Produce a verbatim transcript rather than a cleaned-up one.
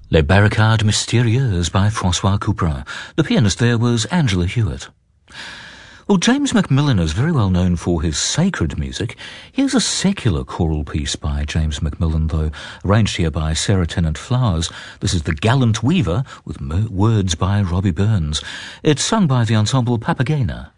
Les Barricades Mystérieuses by Francois Couperin. The pianist there was Angela Hewitt. Well, James Macmillan is very well known for his sacred music. Here's a secular choral piece by James Macmillan, though, arranged here by Sarah Tennant Flowers. This is The Gallant Weaver, with mo- words by Robbie Burns. It's sung by the ensemble Papagena.